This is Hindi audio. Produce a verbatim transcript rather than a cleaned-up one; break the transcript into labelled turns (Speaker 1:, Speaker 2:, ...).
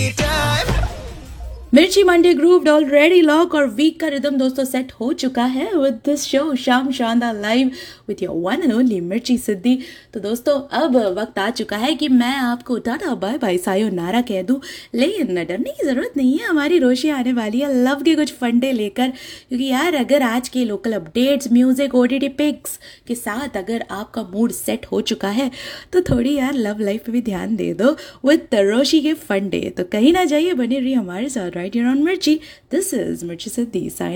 Speaker 1: मिर्ची मंडे ग्रूव्ड ऑलरेडी लॉक और वीक का रिदम दोस्तों सेट हो चुका है विद दिस शो शाम शानदार live with your one and only मिर्ची सिद्धि। तो दोस्तों अब वक्त आ चुका है कि मैं आपको टाटा बाय बाय सायोनारा कह दूं, लेकिन डरने की ज़रूरत नहीं है। हमारी रोशी आने वाली है लव के कुछ फंडे लेकर, क्योंकि यार अगर आज के local updates, music, OTT pics के साथ अगर आपका मूड सेट हो चुका है तो थोड़ी यार लव लाइफ पे भी ध्यान दे दो विद रोशी के फंडे। तो कहीं ना जाइए, बने रहिए हमारे साथ right here on Mirchi. This is Mirchi Siddhi signing